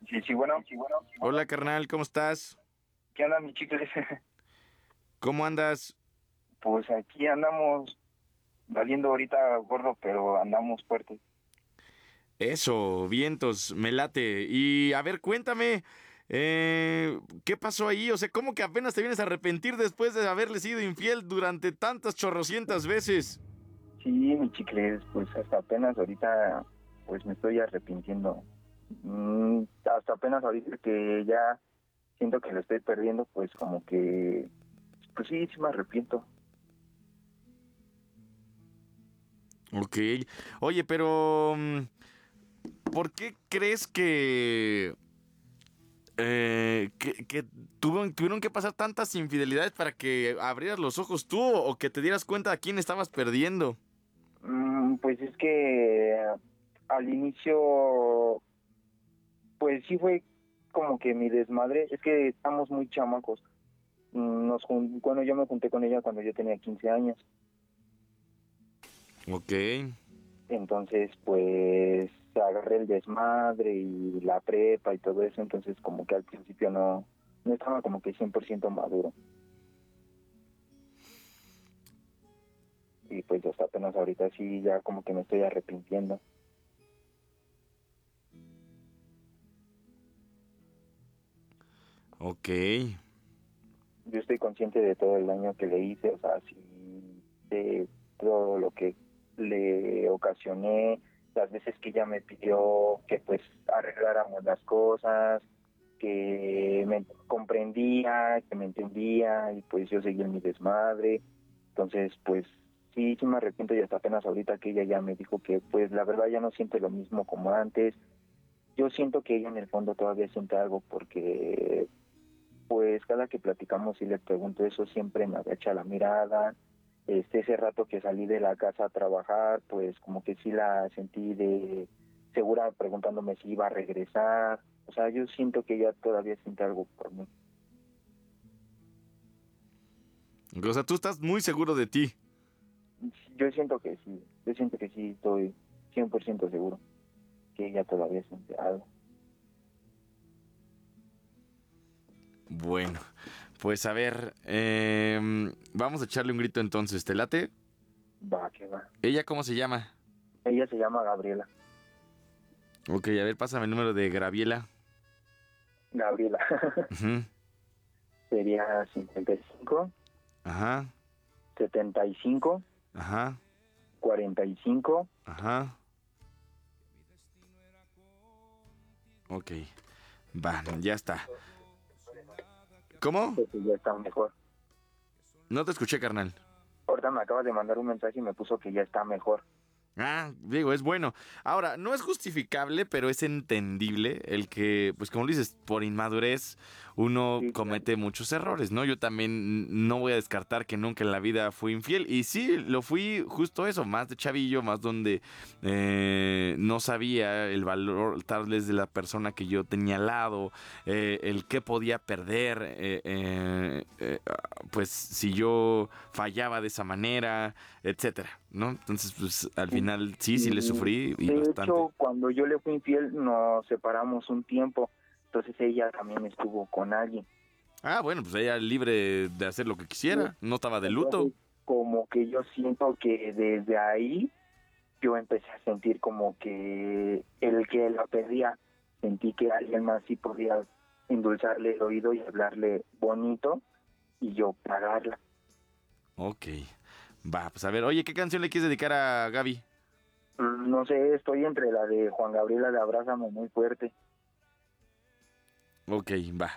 Sí, sí, bueno. Hola, carnal, ¿cómo estás? ¿Qué onda, mi chicles? ¿Cómo andas? Pues aquí andamos valiendo ahorita gordo, pero andamos fuertes. Eso, vientos, me late. Y a ver, cuéntame, ¿qué pasó ahí? O sea, ¿cómo que apenas te vienes a arrepentir después de haberle sido infiel durante tantas chorrocientas veces? Sí, mi chicles, pues hasta apenas ahorita, pues me estoy arrepintiendo. Hasta apenas ahorita que ya siento que lo estoy perdiendo, pues como que, pues sí, sí me arrepiento. Ok. Oye, pero ¿por qué crees que tuvieron que pasar tantas infidelidades para que abrieras los ojos tú o que te dieras cuenta a quién estabas perdiendo? Pues es que al inicio, pues sí fue como que mi desmadre, es que estamos muy chamacos. Cuando yo me junté con ella cuando yo tenía 15 años. Ok. Entonces, pues agarré el desmadre y la prepa y todo eso. Entonces, como que al principio no estaba como que 100% maduro. Y pues hasta apenas ahorita sí, ya como que me estoy arrepintiendo. Ok. Yo estoy consciente de todo el daño que le hice, o sea, sí, de todo lo que le ocasioné, las veces que ella me pidió que pues arregláramos las cosas, que me comprendía, que me entendía y pues yo seguía en mi desmadre. Entonces, pues sí, sí me arrepiento y hasta apenas ahorita que ella ya me dijo que pues la verdad ya no siente lo mismo como antes. Yo siento que ella en el fondo todavía siente algo porque pues cada que platicamos y le pregunto eso siempre me agacha la mirada. Ese rato que salí de la casa a trabajar, pues como que sí la sentí de segura preguntándome si iba a regresar. O sea, yo siento que ella todavía siente algo por mí. O sea, tú estás muy seguro de ti. Yo siento que sí estoy 100% seguro que ella todavía siente algo. Bueno, pues a ver, vamos a echarle un grito entonces, ¿te late? Va, que va. ¿Ella cómo se llama? Ella se llama Gabriela. Ok, a ver, pásame el número de Graviela. Gabriela. Ujú. Sería 55, Ajá, 75, ajá, 45. ajá. Ok, va, ya está. ¿Cómo? Pues ya está mejor. No te escuché, carnal. Ahorita me acaba de mandar un mensaje y me puso que ya está mejor. Ah, digo, es bueno. Ahora, no es justificable, pero es entendible el que, pues como dices, por inmadurez uno Sí, claro. comete muchos errores, ¿no? Yo también no voy a descartar que nunca en la vida fui infiel. Y sí, lo fui justo eso, más de chavillo, más donde no sabía el valor tal vez de la persona que yo tenía al lado, el qué podía perder, pues si yo fallaba de esa manera, etcétera, ¿no? Entonces, pues al Y, final sí le y sufrí y de bastante. hecho, cuando yo le fui infiel, nos separamos un tiempo. Entonces ella también estuvo con alguien. Ah, bueno, pues ella libre de hacer lo que Y quisiera, no estaba de luto. entonces, como que yo siento que desde ahí yo empecé a sentir como que el que la perdía, sentí que alguien más sí podía endulzarle el oído y hablarle bonito y yo pagarla. Ok, va, pues a ver, oye, ¿qué canción le quieres dedicar a Gaby? No sé, estoy entre la de Juan Gabriel, la de Abrázame muy fuerte. Ok, va,